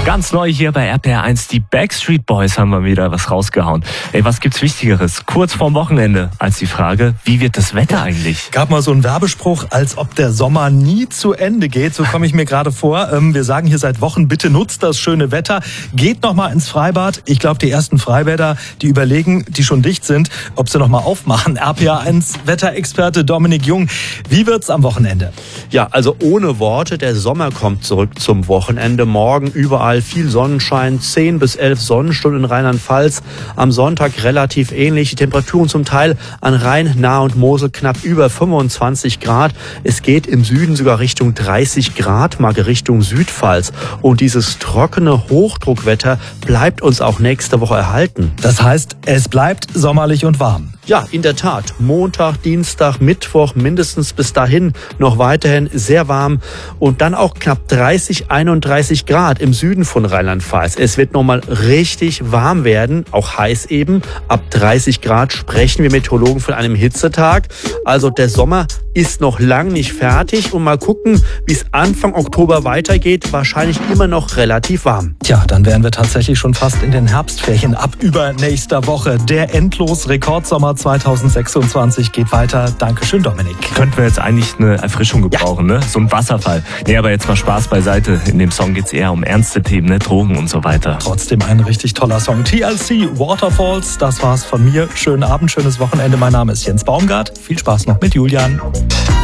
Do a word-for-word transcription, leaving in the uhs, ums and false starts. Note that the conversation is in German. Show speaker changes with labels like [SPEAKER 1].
[SPEAKER 1] Ganz neu hier bei R P R eins, die Backstreet Boys haben wir wieder was rausgehauen. Ey, was gibt's Wichtigeres, kurz vorm Wochenende, als die Frage, wie wird das Wetter eigentlich?
[SPEAKER 2] Gab mal so einen Werbespruch, als ob der Sommer nie zu Ende geht. So komme ich mir gerade vor. Wir sagen hier seit Wochen, bitte nutzt das schöne Wetter. Geht noch mal ins Freibad. Ich glaube, die ersten Freibäder, die überlegen, die schon dicht sind, ob sie noch mal aufmachen. R P R eins Wetterexperte Dominik Jung. Wie wird's am Wochenende?
[SPEAKER 3] Ja, also ohne Worte, der Sommer kommt zurück zum Wochenende. Morgen überall viel Sonnenschein, zehn bis elf Sonnenstunden in Rheinland-Pfalz. Am Sonntag relativ ähnlich. Die Temperaturen zum Teil an Rhein, Nahe und Mosel knapp über fünfundzwanzig Grad. Es geht im Süden sogar Richtung dreißig Grad, Marke Richtung Südpfalz. Und dieses trockene Hochdruckwetter bleibt uns auch nächste Woche erhalten.
[SPEAKER 2] Das heißt, es bleibt sommerlich und warm.
[SPEAKER 3] Ja, in der Tat. Montag, Dienstag, Mittwoch mindestens bis dahin noch weiterhin sehr warm und dann auch knapp dreißig, einunddreißig Grad im Süden von Rheinland-Pfalz. Es wird nochmal richtig warm werden, auch heiß eben. Ab dreißig Grad sprechen wir Meteorologen von einem Hitzetag. Also der Sommer ist noch lang nicht fertig und mal gucken, wie es Anfang Oktober weitergeht. Wahrscheinlich immer noch relativ warm.
[SPEAKER 2] Tja, dann wären wir tatsächlich schon fast in den Herbstferien ab übernächster Woche. Der endlos Rekordsommer zweitausendsechsundzwanzig geht weiter. Dankeschön, Dominik.
[SPEAKER 1] Könnten wir jetzt eigentlich eine Erfrischung gebrauchen, ja. ne? So ein Wasserfall. Nee, aber jetzt mal Spaß beiseite. In dem Song geht's eher um ernste Themen, ne? Drogen und so weiter.
[SPEAKER 2] Trotzdem ein richtig toller Song. T L C, Waterfalls, das war's von mir. Schönen Abend, schönes Wochenende. Mein Name ist Jens Baumgart. Viel Spaß noch mit Julian.